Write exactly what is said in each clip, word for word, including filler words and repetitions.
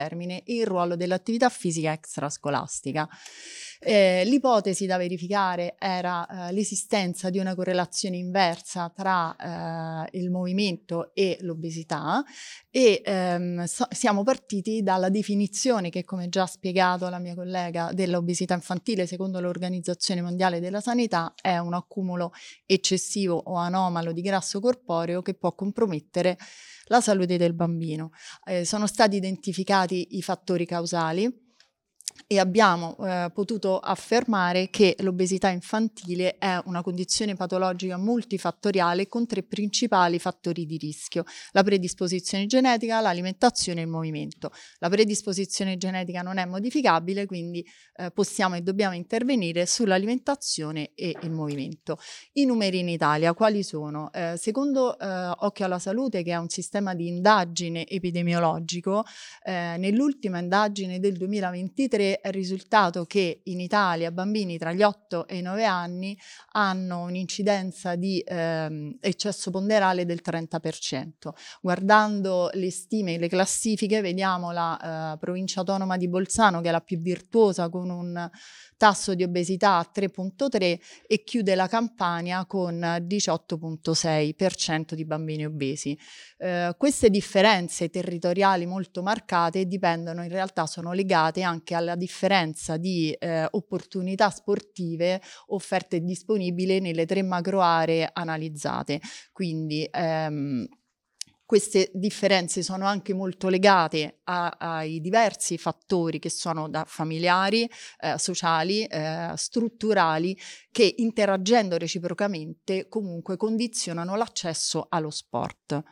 termine e il ruolo dell'attività fisica extrascolastica. Eh, l'ipotesi da verificare era eh, l'esistenza di una correlazione inversa tra eh, il movimento e l'obesità e ehm, so- siamo partiti dalla definizione che, come già spiegato la mia collega, dell'obesità infantile secondo l'Organizzazione Mondiale della Sanità è un accumulo eccessivo o anomalo di grasso corporeo che può compromettere la salute del bambino. Eh, sono stati identificati i fattori causali e abbiamo eh, potuto affermare che l'obesità infantile è una condizione patologica multifattoriale con tre principali fattori di rischio: la predisposizione genetica, l'alimentazione e il movimento. La predisposizione genetica non è modificabile, quindi eh, possiamo e dobbiamo intervenire sull'alimentazione e il movimento. I numeri in Italia quali sono? Eh, secondo eh, Occhio alla Salute, che è un sistema di indagine epidemiologico, eh, nell'ultima indagine del duemilaventitré è risultato che in Italia bambini tra gli otto e i nove anni hanno un'incidenza di ehm, eccesso ponderale del trenta per cento. Guardando le stime e le classifiche vediamo la eh, provincia autonoma di Bolzano, che è la più virtuosa, con un tasso di obesità a tre virgola tre, e chiude la Campania con diciotto virgola sei per cento di bambini obesi. Eh, queste differenze territoriali molto marcate dipendono, in realtà sono legate anche alla differenza di eh, opportunità sportive offerte e disponibili nelle tre macro aree analizzate. Quindi ehm, queste differenze sono anche molto legate a, ai diversi fattori che sono da familiari, eh, sociali, eh, strutturali, che interagendo reciprocamente comunque condizionano l'accesso allo sport.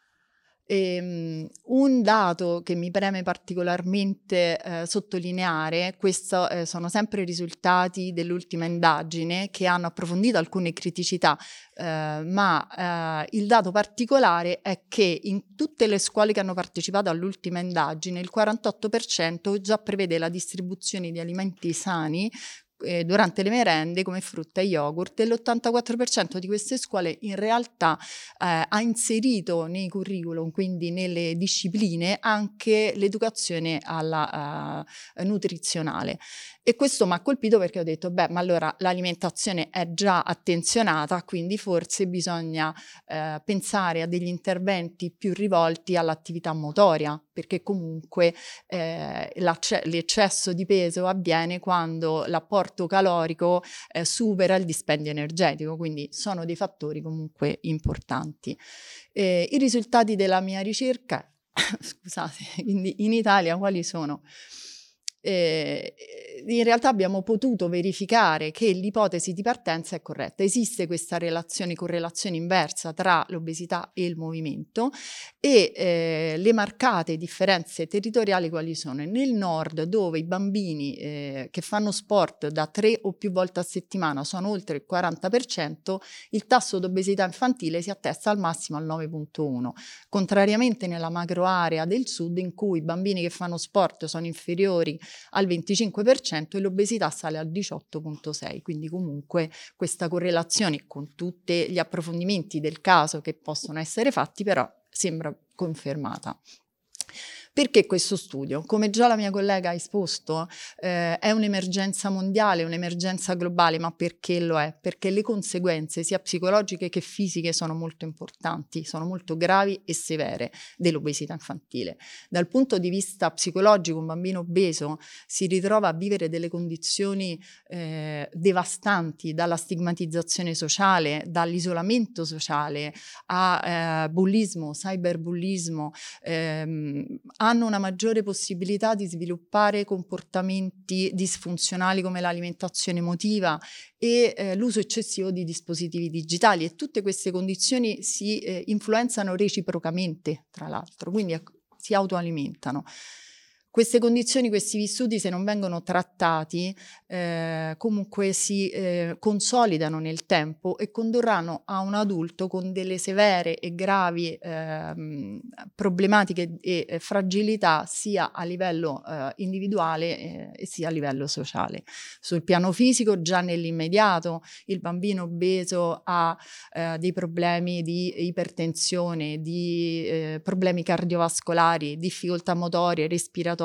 Ehm, un dato che mi preme particolarmente eh, sottolineare, questo eh, sono sempre i risultati dell'ultima indagine che hanno approfondito alcune criticità, eh, ma eh, il dato particolare è che in tutte le scuole che hanno partecipato all'ultima indagine il quarantotto per cento già prevede la distribuzione di alimenti sani Eh, durante le merende come frutta e yogurt, e l'ottantaquattro per cento di queste scuole in realtà eh, ha inserito nei curriculum, quindi nelle discipline, anche l'educazione alla uh, nutrizionale. E questo mi ha colpito perché ho detto, beh, ma allora l'alimentazione è già attenzionata, quindi forse bisogna eh, pensare a degli interventi più rivolti all'attività motoria, perché comunque eh, l'eccesso di peso avviene quando l'apporto calorico eh, supera il dispendio energetico, quindi sono dei fattori comunque importanti. Eh, I risultati della mia ricerca, scusate, quindi in Italia quali sono? Eh, in realtà abbiamo potuto verificare che l'ipotesi di partenza è corretta. Esiste questa relazione, correlazione inversa tra l'obesità e il movimento, e eh, le marcate differenze territoriali quali sono? Nel nord, dove i bambini eh, che fanno sport da tre o più volte a settimana sono oltre il quaranta per cento, il tasso di obesità infantile si attesta al massimo al nove virgola uno, contrariamente nella macro area del sud, in cui i bambini che fanno sport sono inferiori al venticinque per cento e l'obesità sale al diciotto virgola sei. Quindi comunque questa correlazione, con tutti gli approfondimenti del caso che possono essere fatti, però sembra confermata. Perché questo studio? Come già la mia collega ha esposto, eh, è un'emergenza mondiale, un'emergenza globale, ma perché lo è? Perché le conseguenze sia psicologiche che fisiche sono molto importanti, sono molto gravi e severe dell'obesità infantile. Dal punto di vista psicologico, un bambino obeso si ritrova a vivere delle condizioni eh, devastanti, dalla stigmatizzazione sociale, dall'isolamento sociale a eh, bullismo, cyberbullismo, ehm, hanno una maggiore possibilità di sviluppare comportamenti disfunzionali come l'alimentazione emotiva e eh, l'uso eccessivo di dispositivi digitali, e tutte queste condizioni si eh, influenzano reciprocamente, tra l'altro, quindi ecco, si autoalimentano. queste condizioni, questi vissuti, se non vengono trattati, eh, comunque si eh, consolidano nel tempo e condurranno a un adulto con delle severe e gravi ehm, problematiche e eh, fragilità sia a livello eh, individuale eh, e sia a livello sociale. Sul piano fisico, già nell'immediato, il bambino obeso ha eh, dei problemi di ipertensione, di eh, problemi cardiovascolari, difficoltà motorie, respiratorie,